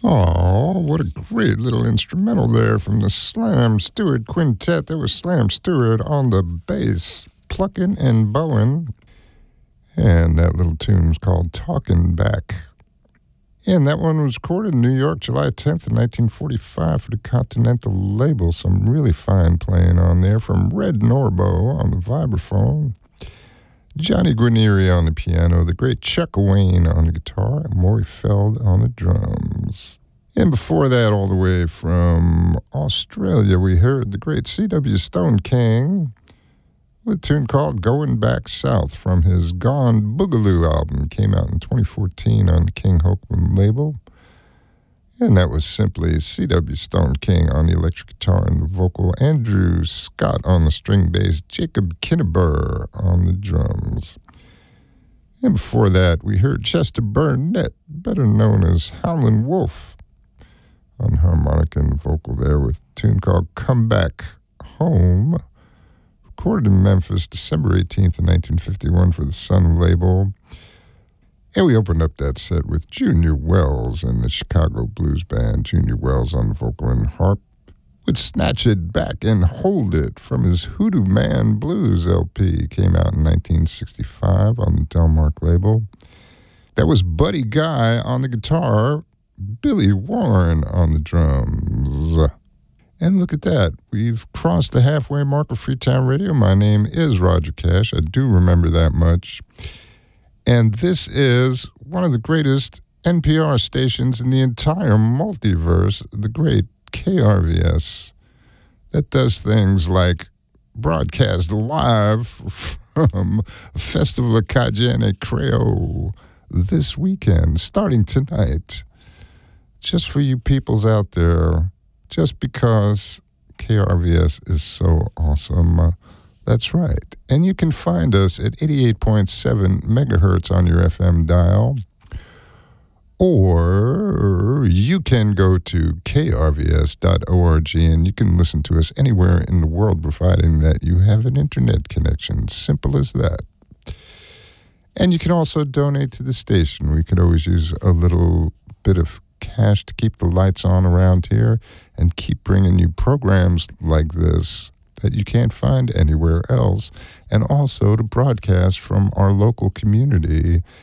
Oh, what a great little instrumental there from the Slam Stewart Quintet. There was Slam Stewart on the bass, plucking and bowing. And that little tune was called Talking Back. And that one was recorded in New York, July 10th, 1945 for the Continental label. Some really fine playing on there from Red Norbo on the vibraphone, Johnny Guarnieri on the piano, the great Chuck Wayne on the guitar, and Maury Feld on the drums. And before that, all the way from Australia, we heard the great C.W. Stone King with a tune called Going Back South from his Gone Boogaloo album. Came out in 2014 on the King Hopeland label. And that was simply C.W. Stone King on the electric guitar and the vocal, Andrew Scott on the string bass, Jacob Kinneber on the drums. And before that, we heard Chester Burnett, better known as Howlin' Wolf, on harmonica and vocal there with a tune called Come Back Home. Recorded in Memphis, December 18th, 1951 for the Sun label. And we opened up that set with Junior Wells and the Chicago Blues Band. Junior Wells on the vocal and harp would Snatch It Back and Hold It from his Hoodoo Man Blues LP. Came out in 1965 on the Delmark label. That was Buddy Guy on the guitar, Billy Warren on the drums. And look at that. We've crossed the halfway mark of Freetown Radio. My name is Roger Cash. I do remember that much. And this is one of the greatest NPR stations in the entire multiverse, the great KRVS, that does things like broadcast live from Festival of Cajun Creole this weekend, starting tonight. Just for you peoples out there, just because KRVS is so awesome. That's right. And you can find us at 88.7 megahertz on your FM dial. Or you can go to krvs.org and you can listen to us anywhere in the world, providing that you have an internet connection. Simple as that. And you can also donate to the station. We could always use a little bit of cash to keep the lights on around here and keep bringing you programs like this that you can't find anywhere else, and also to broadcast from our local community